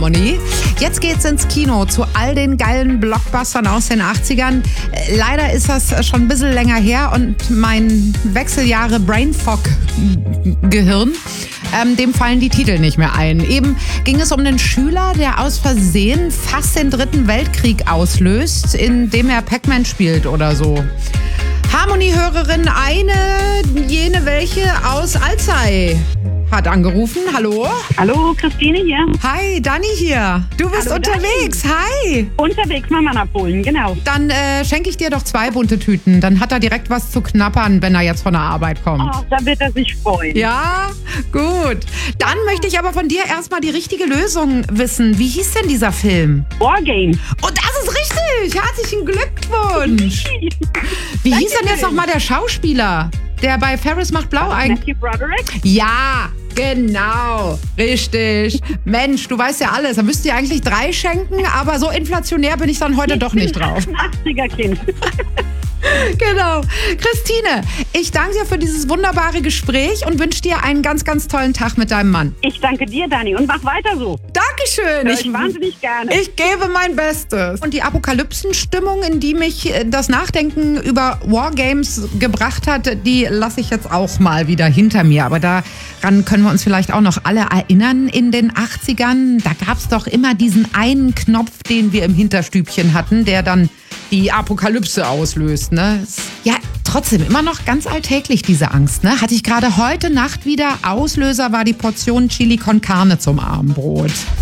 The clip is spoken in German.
Harmony. Jetzt geht's ins Kino zu all den geilen Blockbustern aus den 80ern. Leider ist das schon ein bisschen länger her und mein Wechseljahre Brainfuck-Gehirn, dem fallen die Titel nicht mehr ein. Eben ging es um einen Schüler, der aus Versehen fast den Dritten Weltkrieg auslöst, indem er Pac-Man spielt oder so. Harmony-Hörerin jene welche aus Alzey hat angerufen. Hallo? Hallo, Christine hier. Hi, Dani hier. Du bist Hallo, unterwegs. Hi. Unterwegs, mal Mann abholen, genau. Dann schenke ich dir doch 2 bunte Tüten. Dann hat er direkt was zu knappern, wenn er jetzt von der Arbeit kommt. Oh, da wird er sich freuen. Ja, gut. Dann möchte ich aber von dir erstmal die richtige Lösung wissen. Wie hieß denn dieser Film? Wargame. Oh, das ist richtig. Herzlichen Glückwunsch. Wie hieß denn jetzt nochmal der Schauspieler, der bei Ferris macht Blau eigentlich? Matthew Broderick? Ja, genau. Richtig. Mensch, du weißt ja alles. Da müsst ihr eigentlich 3 schenken, aber so inflationär bin ich dann heute doch nicht drauf. Ein 80er-Kind. Genau. Christine, ich danke dir für dieses wunderbare Gespräch und wünsche dir einen ganz, ganz tollen Tag mit deinem Mann. Ich danke dir, Dani, und mach weiter so. Dankeschön. Ich wahnsinnig gerne. Ich gebe mein Bestes. Und die Apokalypsenstimmung, in die mich das Nachdenken über Wargames gebracht hat, die lasse ich jetzt auch mal wieder hinter mir. Aber daran können wir uns vielleicht auch noch alle erinnern in den 80ern. Da gab es doch immer diesen einen Knopf, den wir im Hinterstübchen hatten, der dann die Apokalypse auslöst, ne? Ja, trotzdem immer noch ganz alltäglich, diese Angst, ne? Hatte ich gerade heute Nacht wieder. Auslöser war die Portion Chili con Carne zum Abendbrot.